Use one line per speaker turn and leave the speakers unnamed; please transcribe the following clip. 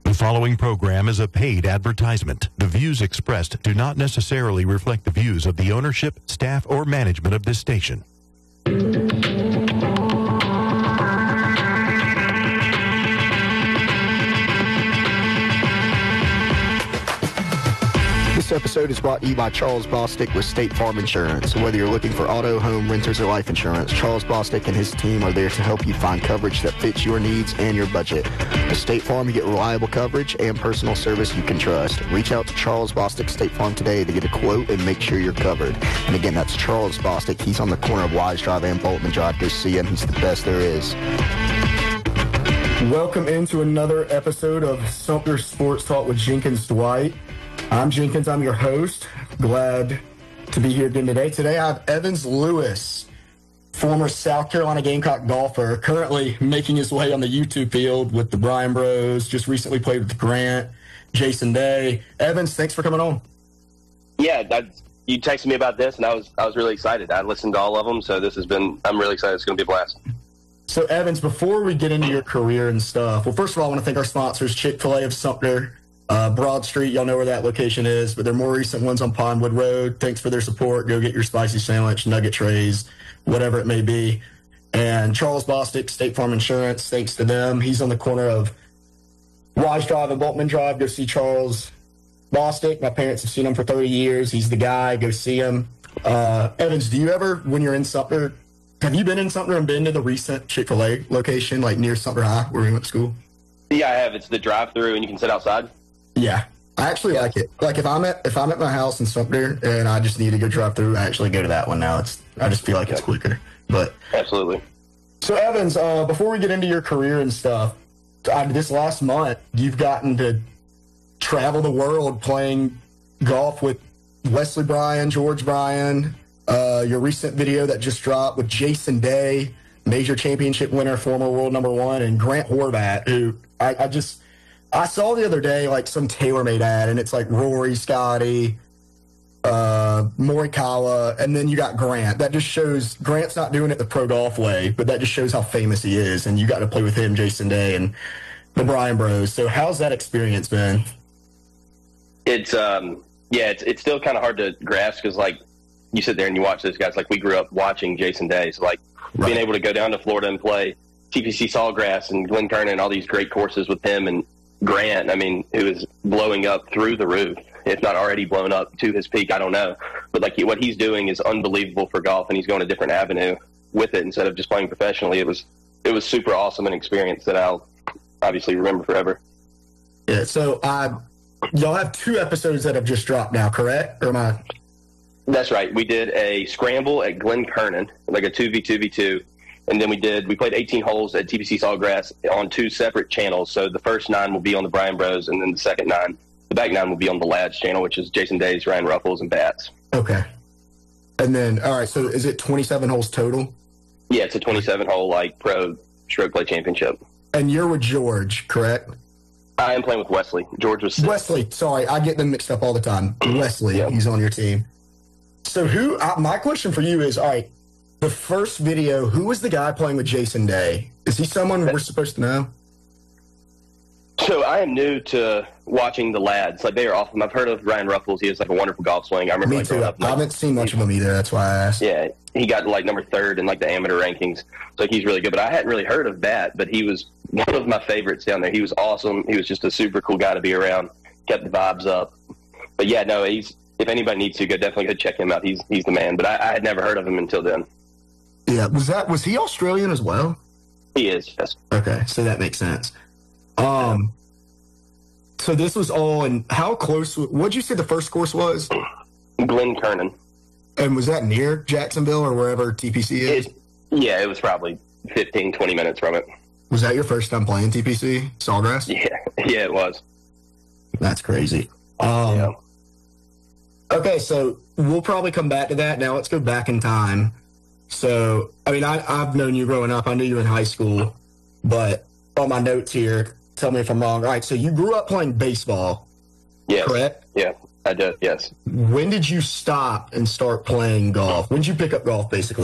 The following program is a paid advertisement. The views expressed do not necessarily reflect the views of the ownership, staff, or management of this station.
This episode is brought to you by Charles Bostic with State Farm Insurance. Whether you're looking for auto, home, renters, or life insurance, Charles Bostic and his team are there to help you find coverage that fits your needs and your budget. With State Farm, you get reliable coverage and personal service you can trust. Reach out to Charles Bostic State Farm today to get a quote and make sure you're covered. And again, that's Charles Bostic. He's on the corner of Wise Drive and Boltman Drive. Go see him. He's the best there is.
Welcome into another episode of Sumter Sports Talk with Jenkins Dwight. I'm Jenkins. I'm your host. Glad to be here again today. Today I have Evans Lewis, former South Carolina Gamecock golfer, currently making his way on the YouTube field with the Bryan Bros. Just recently played with Grant, Jason Day. Evans, thanks for coming on.
Yeah, you texted me about this, and I was really excited. I listened to all of them, so I'm really excited. It's going to be a blast.
So, Evans, before we get into your career and stuff, well, first of all, I want to thank our sponsors, Chick-fil-A of Sumter. Broad Street, y'all know where that location is, but their more recent ones on Pondwood Road. Thanks for their support. Go get your spicy sandwich, nugget trays, whatever it may be. And Charles Bostic, State Farm Insurance, thanks to them. He's on the corner of Wise Drive and Boltman Drive. Go see Charles Bostic. My parents have seen him for 30 years. He's the guy. Go see him. Evans, do you ever, when you're in Sumter, have you been in Sumter and been to the recent Chick-fil-A location, like near Sumter High, where we went to school?
Yeah, I have. It's the drive-through, and you can sit outside.
Yeah, I actually like it. Like if I'm at my house in Sumter and I just need to go drive through, I actually go to that one now. I just feel like it's quicker. But
absolutely.
So Evans, before we get into your career and stuff, this last month you've gotten to travel the world playing golf with Wesley Bryan, George Bryan. Your recent video that just dropped with Jason Day, major championship winner, former world number one, and Grant Horvat, who I saw the other day, like, some TaylorMade ad, and it's like Rory, Scotty, Morikawa, and then you got Grant. That just shows Grant's not doing it the pro golf way, but that just shows how famous he is, and you got to play with him, Jason Day, and the Bryan Bros. So how's that experience been?
It's still kind of hard to grasp because, like, you sit there and you watch those guys. Like, we grew up watching Jason Day, so, like, being able to go down to Florida and play TPC Sawgrass and Glen Kernan and all these great courses with him and Grant, I mean, who is blowing up through the roof, if not already blown up to his peak, I don't know. But like what he's doing is unbelievable for golf, and he's going a different avenue with it instead of just playing professionally. It was super awesome, an experience that I'll obviously remember forever.
Yeah, so y'all have 2 episodes that have just dropped now, correct? Or am I?
That's right. We did a scramble at Glen Kernan, like a 2v2v2. And then we played 18 holes at TPC Sawgrass on 2 separate channels. So the first 9 will be on the Bryan Bros, and then the back 9 will be on the Lads channel, which is Jason Days, Ryan Ruffles, and Bats.
Okay. And then, all right, so is it 27 holes total?
Yeah, it's a 27-hole, like, pro stroke play championship. And
you're with George, correct?
I am playing with Wesley. George was 6.
Wesley, sorry, I get them mixed up all the time. Wesley, yep. He's on your team. So my question for you is, all right, the first video, who was the guy playing with Jason Day? Is he someone we're supposed to know?
So I am new to watching the Lads. Like, they are awesome. I've heard of Ryan Ruffles. He has, like, a wonderful golf swing. I remember.
Me too. I haven't seen much of him either. That's why I asked.
Yeah, he got, like, number 3rd in, like, the amateur rankings. So he's really good. But I hadn't really heard of that. But he was one of my favorites down there. He was awesome. He was just a super cool guy to be around. Kept the vibes up. But, yeah, no, if anybody needs to, definitely go check him out. He's the man. But I had never heard of him until then.
Yeah, was he Australian as well?
He is, yes.
Okay, so that makes sense. So this was all in, how close, what'd you say the first course was?
Glen Kernan.
And was that near Jacksonville or wherever TPC is?
Yeah, it was probably 15, 20 minutes from it.
Was that your first time playing TPC, Sawgrass?
Yeah, it was.
That's crazy.
Yeah.
Okay, so we'll probably come back to that. Now let's go back in time. So, I mean, I've known you growing up. I knew you in high school. But on my notes here, tell me if I'm wrong. All right, so you grew up playing baseball,
yes.
Correct?
Yeah, I did, yes.
When did you stop and start playing golf? When did you pick up golf, basically?